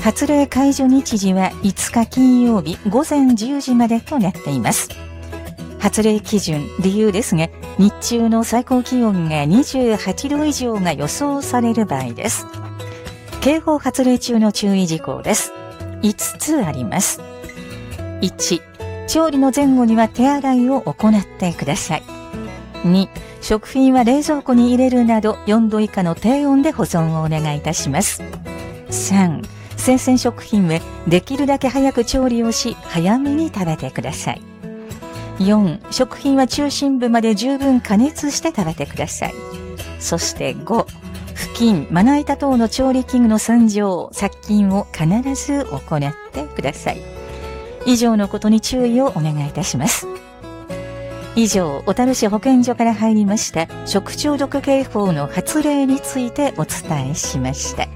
発令解除日時は5日金曜日午前10時までとなっています。発令基準、理由ですが、日中の最高気温が28度以上が予想される場合です。警報発令中の注意事項です。5つあります。1、調理の前後には手洗いを行ってください。2、食品は冷蔵庫に入れるなど4度以下の低温で保存をお願いいたします。3、生鮮食品はできるだけ早く調理をし、早めに食べてください。4、食品は中心部まで十分加熱して食べてください。そして5、布巾、まな板等の調理器具の洗浄、殺菌を必ず行ってください。以上のことに注意をお願いいたします。以上、小樽市保健所から入りました食中毒警報の発令についてお伝えしました。